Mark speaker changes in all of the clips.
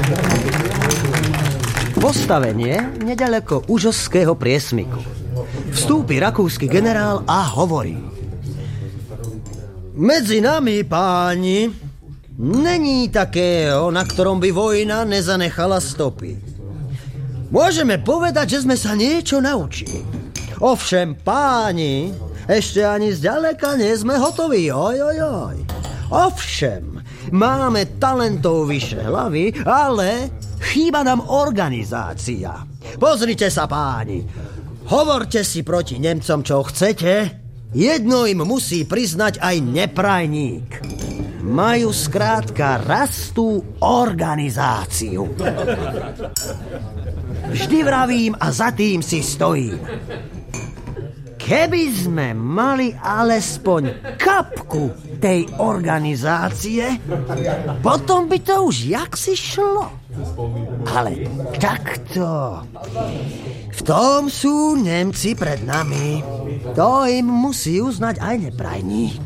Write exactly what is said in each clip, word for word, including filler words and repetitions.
Speaker 1: Postavenie nedaleko Užovského priesmyku. Vstúpi rakúsky generál a hovorí: Medzi nami, páni, není takého, na ktorom by vojna nezanechala stopy. Môžeme povedať, že sme sa niečo naučili. Ovšem, páni, ešte ani zďaleka nie sme hotoví. Oj, oj, oj. Ovšem, máme talentov vyše hlavy, ale chýba nám organizácia. Pozrite sa, páni. Hovorte si proti Nemcom, čo chcete. Jedno im musí priznať aj neprajník. Majú skrátka rastú organizáciu. Vždy vravím a za tým si stojím. Keby sme mali alespoň kapku tej organizácie, potom by to už jaksi šlo. Ale takto. V tom sú Nemci pred nami. To im musí uznať aj neprajník.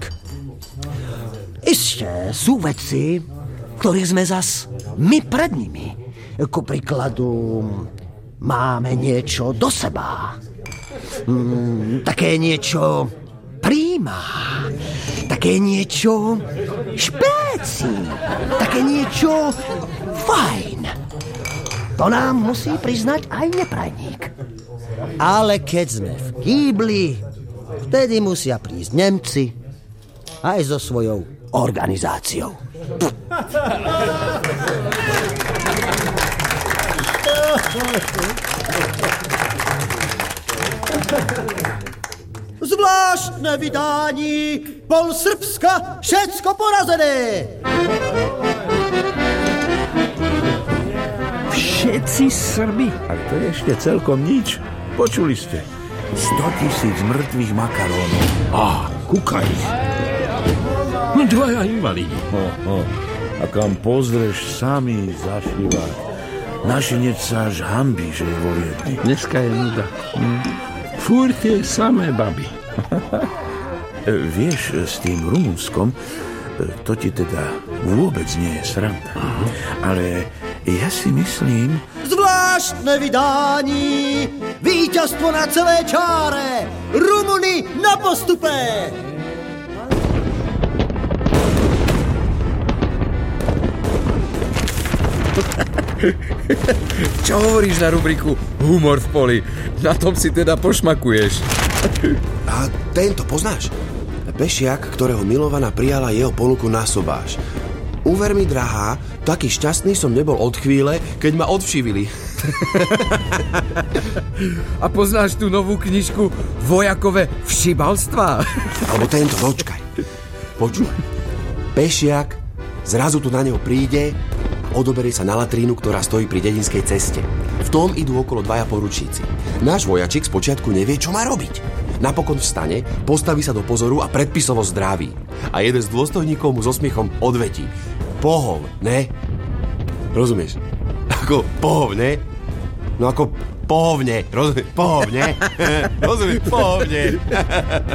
Speaker 1: Ešte sú veci, ktorých sme zas my pred nimi. Ku príkladu, máme niečo do seba. Mm, také niečo príma. Také niečo špéci. Také niečo fajn. To nám musí priznať aj neprajník. Ale keď sme v kýbli, vtedy musia prísť Nemci aj so svojou organizáciou. Zvláštne vydání, pol Srbska, všecko porazené.
Speaker 2: Všetci Srbi?
Speaker 3: A to je ešte celkom nič. Počuli ste? sto tisíc mŕtvych makarónov.
Speaker 2: Á, kúkaj. No dvaja invalidi.
Speaker 3: Oh, oh. A kam pozrieš, sami zašívať. Našinec sa až hanbí, že je vo Viedni.
Speaker 2: Dneska je nuda. Hm. Fúr tie samé baby.
Speaker 3: Vieš, s tým Rumunskom, to ti teda vôbec nie je sranda. Uh-huh. Ale ja si myslím...
Speaker 1: Zvláštne vydání, víťazstvo na celé čáre, Rumuny na postupe.
Speaker 4: Čo hovoríš na rubriku Humor v poli? Na tom si teda pošmakuješ.
Speaker 5: A tento poznáš? Pešiak, ktorého milovaná prijala jeho ponuku na sobáš. Uver mi, drahá, taký šťastný som nebol od chvíle, keď ma odvšivili.
Speaker 4: A poznáš tú novú knižku Vojakové všibalstva?
Speaker 5: Alebo tento, počkaj. Počúvaj. Pešiak zrazu tu na neho príde a odoberie sa na latrínu, ktorá stojí pri dedinskej ceste. V tom idú okolo dvaja poručíci. Náš vojačik spočiatku nevie, čo má robiť. Napokon vstane, postaví sa do pozoru a predpisovo zdraví. A jeden z dôstojníkov mu so smiechom odvetí: Pohov, ne? Rozumieš? Ako pohovne? No ako pohovne, rozumieš? Pohovne? Rozumieš? Pohovne.